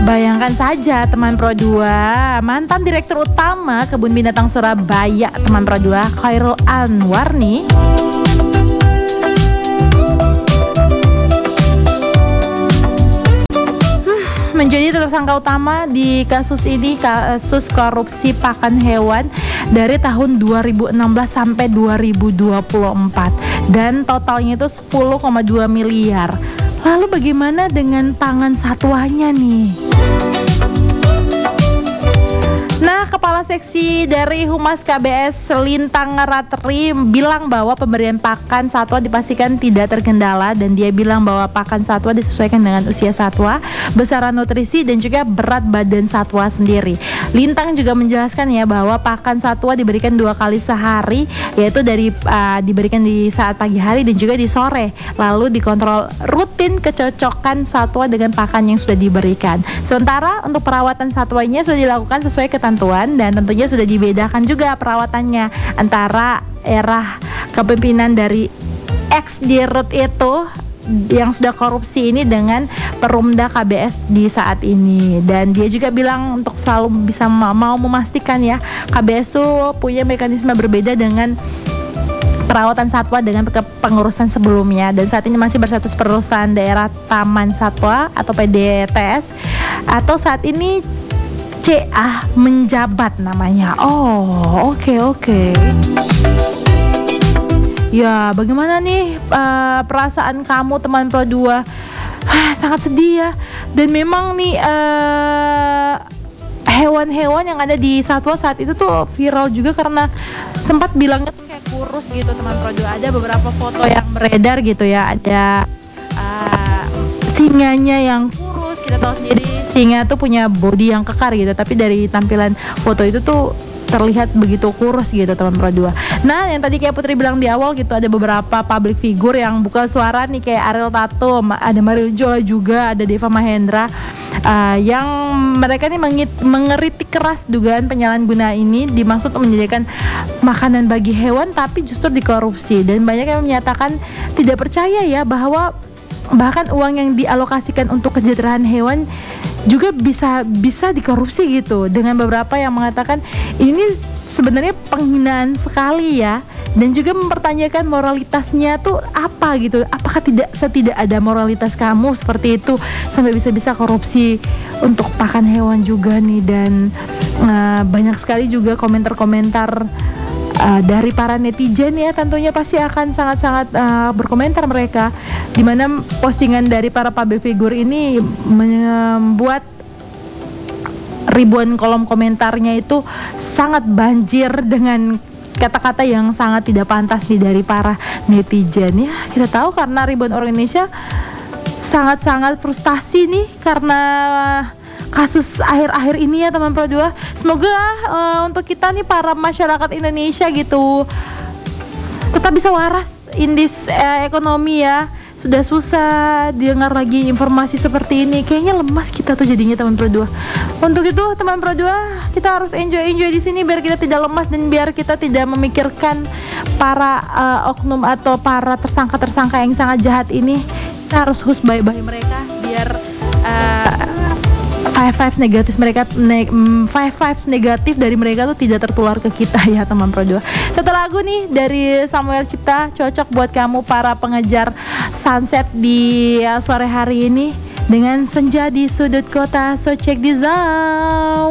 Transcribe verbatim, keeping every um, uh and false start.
Bayangkan saja teman Pro dua, mantan Direktur Utama Kebun Binatang Surabaya teman Pro dua, Khairul Anwar nih menjadi tersangka utama di kasus ini, kasus korupsi pakan hewan dari tahun dua ribu enam belas sampai dua ribu dua puluh empat, dan totalnya itu sepuluh koma dua miliar. Lalu bagaimana dengan pangan satwanya nih? Nah, Kepala Seksi dari Humas K B S Lintang Ratri bilang bahwa pemberian pakan satwa dipastikan tidak terkendala, dan dia bilang bahwa pakan satwa disesuaikan dengan usia satwa, besaran nutrisi, dan juga berat badan satwa sendiri. Lintang juga menjelaskan ya bahwa pakan satwa diberikan dua kali sehari, yaitu dari uh, diberikan di saat pagi hari dan juga di sore. Lalu dikontrol rutin kecocokan satwa dengan pakan yang sudah diberikan. Sementara untuk perawatan satwanya sudah dilakukan sesuai ketentuan, dan tentunya sudah dibedakan juga perawatannya antara era kepemimpinan dari ex-dirut itu yang sudah korupsi ini dengan Perumda K B S di saat ini. Dan dia juga bilang untuk selalu bisa ma- mau memastikan ya, K B S tuh punya mekanisme berbeda dengan perawatan satwa dengan pengurusan sebelumnya, dan saat ini masih berstatus perusahaan daerah Taman Satwa atau P D T S, atau saat ini C A menjabat namanya. Oh, oke okay, oke. Okay. Ya, bagaimana nih uh, perasaan kamu teman Pro dua? Ah, sangat sedih ya. Dan memang nih uh, hewan-hewan yang ada di satwa saat itu tuh viral juga karena sempat bilangnya tuh kayak kurus gitu teman Pro dua. Ada beberapa foto yang beredar gitu ya. Ada uh, singanya yang kurus, kita tahu sendiri singa tuh punya body yang kekar gitu, tapi dari tampilan foto itu tuh terlihat begitu kurus gitu teman Pro dua. Nah, yang tadi kayak Putri bilang di awal gitu, ada beberapa public figure yang buka suara nih kayak Ariel Tatum, ada Mario Jola juga, ada Deva Mahendra uh, yang mereka nih mengit, mengeritik keras dugaan penyalahgunaan ini dimaksud untuk menyediakan makanan bagi hewan tapi justru dikorupsi, dan banyak yang menyatakan tidak percaya ya bahwa bahkan uang yang dialokasikan untuk kesejahteraan hewan juga bisa bisa dikorupsi gitu, dengan beberapa yang mengatakan ini sebenarnya penghinaan sekali ya, dan juga mempertanyakan moralitasnya tuh apa gitu, apakah tidak setidak ada moralitas kamu seperti itu sampai bisa-bisa korupsi untuk pakan hewan juga nih. Dan uh, banyak sekali juga komentar-komentar Uh, dari para netizen ya, tentunya pasti akan sangat-sangat uh, berkomentar mereka, dimana postingan dari para public figure ini membuat ribuan kolom komentarnya itu sangat banjir dengan kata-kata yang sangat tidak pantas nih dari para netizen ya. Kita tahu karena ribuan orang Indonesia sangat-sangat frustasi nih karena kasus akhir-akhir ini ya teman Pro dua. Semoga uh, untuk kita nih para masyarakat Indonesia gitu tetap bisa waras in this uh, ekonomi ya. Sudah susah dengar lagi informasi seperti ini, kayaknya lemas kita tuh jadinya teman Pro dua. Untuk itu teman Pro dua, kita harus enjoy-enjoy di sini biar kita tidak lemas dan biar kita tidak memikirkan para uh, oknum atau para tersangka-tersangka yang sangat jahat ini. Kita harus husbay-bay mereka biar uh, five five negatif mereka ne- five five negatif dari mereka tuh tidak tertular ke kita ya teman Pro dua. Satu lagu nih dari Samuel Cipta, cocok buat kamu para pengejar sunset di uh, sore hari ini dengan senja di sudut kota. So check this out.